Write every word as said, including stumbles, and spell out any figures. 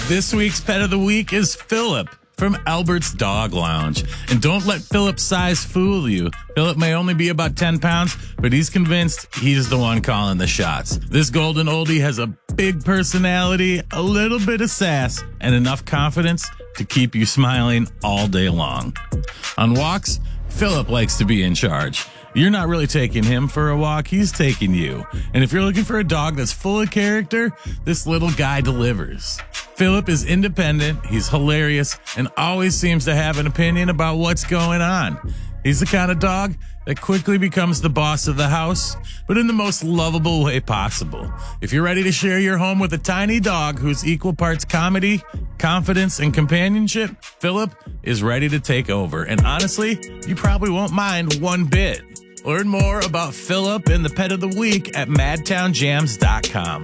This week's pet of the week is Philip from Albert's Dog Lounge. And don't let Philip's size fool you. Philip may only be about ten pounds, but he's convinced he's the one calling the shots. This golden oldie has a big personality, a little bit of sass, and enough confidence to keep you smiling all day long. On walks, Philip likes to be in charge. You're not really taking him for a walk, he's taking you. And if you're looking for a dog that's full of character, this little guy delivers. Philip is independent, he's hilarious, and always seems to have an opinion about what's going on. He's the kind of dog that quickly becomes the boss of the house, but in the most lovable way possible. If you're ready to share your home with a tiny dog who's equal parts comedy, confidence, and companionship, Philip is ready to take over. And honestly, you probably won't mind one bit. Learn more about Philip and the pet of the week at madtown jams dot com.